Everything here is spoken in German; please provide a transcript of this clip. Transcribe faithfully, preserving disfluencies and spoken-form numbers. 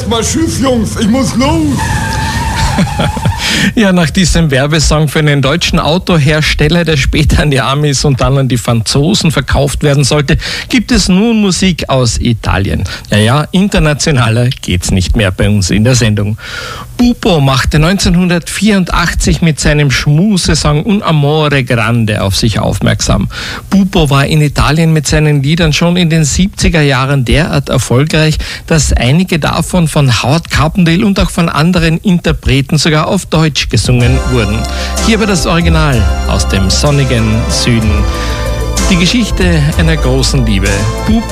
jetzt mal Tschüss, Jungs, ich muss los. Ja, nach diesem Werbesong für einen deutschen Autohersteller, der später an die Amis und dann an die Franzosen verkauft werden sollte, gibt es nun Musik aus Italien. Ja, ja, internationaler geht's nicht mehr bei uns in der Sendung. Pupo machte neunzehnhundertvierundachtzig mit seinem Schmusesong Un Amore Grande auf sich aufmerksam. Pupo war in Italien mit seinen Liedern schon in den siebziger Jahren derart erfolgreich, dass einige davon von Howard Carpendale und auch von anderen Interpreten sogar auf Deutsch gesungen wurden. Hier war das Original aus dem sonnigen Süden. Die Geschichte einer großen Liebe. Pupo